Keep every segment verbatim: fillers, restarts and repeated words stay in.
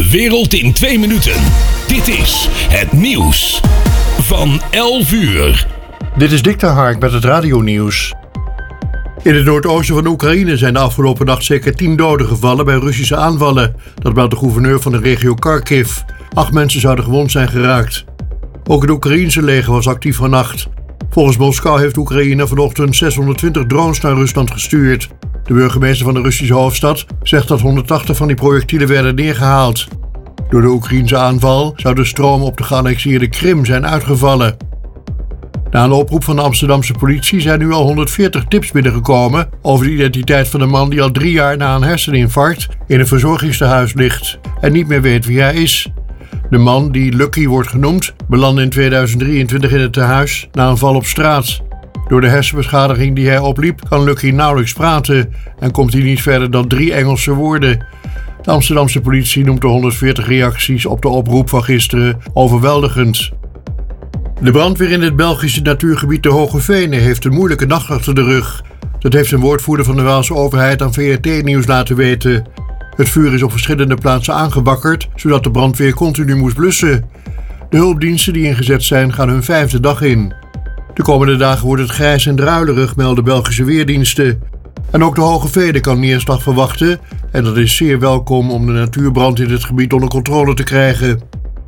De wereld in twee minuten. Dit is het nieuws van elf uur. Dit is Dick de Hark met het radionieuws. In het noordoosten van Oekraïne zijn de afgelopen nacht zeker tien doden gevallen bij Russische aanvallen. Dat meldt de gouverneur van de regio Kharkiv. Acht mensen zouden gewond zijn geraakt. Ook het Oekraïense leger was actief vannacht. Volgens Moskou heeft Oekraïne vanochtend zeshonderdtwintig drones naar Rusland gestuurd. De burgemeester van de Russische hoofdstad zegt dat honderdtachtig van die projectielen werden neergehaald. Door de Oekraïense aanval zou de stroom op de geannexeerde Krim zijn uitgevallen. Na een oproep van de Amsterdamse politie zijn nu al honderdveertig tips binnengekomen over de identiteit van een man die al drie jaar na een herseninfarct in een verzorgingstehuis ligt en niet meer weet wie hij is. De man, die Lucky wordt genoemd, belandde in tweeduizend drieëntwintig in het tehuis na een val op straat. Door de hersenbeschadiging die hij opliep kan Lucky nauwelijks praten en komt hij niet verder dan drie Engelse woorden. De Amsterdamse politie noemt de honderdveertig reacties op de oproep van gisteren overweldigend. De brandweer in het Belgische natuurgebied de Hoge Venen heeft een moeilijke nacht achter de rug. Dat heeft een woordvoerder van de Waalse overheid aan V R T-nieuws laten weten. Het vuur is op verschillende plaatsen aangewakkerd, zodat de brandweer continu moest blussen. De hulpdiensten die ingezet zijn gaan hun vijfde dag in. De komende dagen wordt het grijs en druilerig, melden Belgische weerdiensten. En ook de Hoge Venen kan neerslag verwachten en dat is zeer welkom om de natuurbrand in het gebied onder controle te krijgen.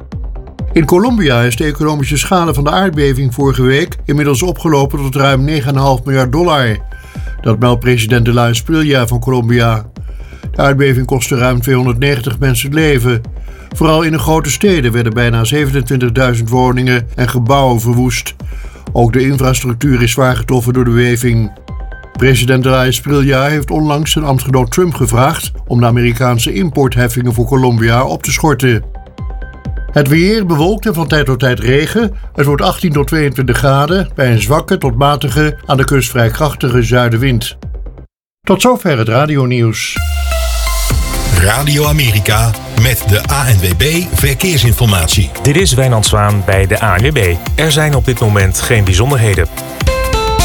In Colombia is de economische schade van de aardbeving vorige week inmiddels opgelopen tot ruim negen komma vijf miljard dollar. Dat meldt president de la Espriella van Colombia. De aardbeving kostte ruim tweehonderdnegentig mensen het leven. Vooral in de grote steden werden bijna zevenentwintigduizend woningen en gebouwen verwoest. Ook de infrastructuur is zwaar getroffen door de beving. President de la Espriella heeft onlangs zijn ambtgenoot Trump gevraagd om de Amerikaanse importheffingen voor Colombia op te schorten. Het weer bewolkt en van tijd tot tijd regen. Het wordt achttien tot tweeëntwintig graden bij een zwakke tot matige, aan de kust vrij krachtige zuidenwind. Tot zover het radionieuws. Radio Amerika met de A N W B Verkeersinformatie. Dit is Wijnand Zwaan bij de A N W B. Er zijn op dit moment geen bijzonderheden.